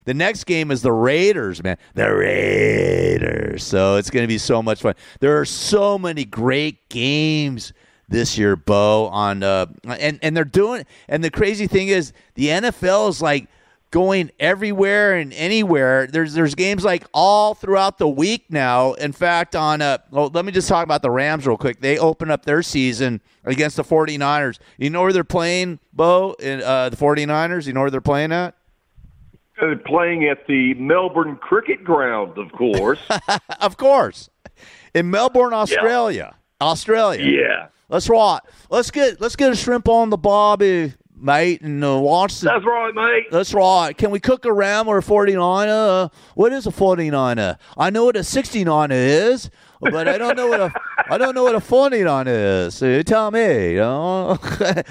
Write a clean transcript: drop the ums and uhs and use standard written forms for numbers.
The next game is the Raiders, man. The Raiders. So it's going to be so much fun. There are so many great games this year, Bo, on and they're doing, and the crazy thing is the NFL is like going everywhere and anywhere. There's games like all throughout the week now. In fact, let me just talk about the Rams real quick. They open up their season against the 49ers. You know where they're playing, Bo? The 49ers? You know where they're playing at? They're playing at the Melbourne Cricket Ground, of course. Of course. In Melbourne, Australia. Yeah. Australia. Yeah. Let's rock. Let's get a shrimp on the bobby, mate, and watch the. That's right, mate. That's right. Can we cook a ram or a 49er? What is a 49er? I know what a 69er is, but I don't know what a 49er is. So you tell me. You know?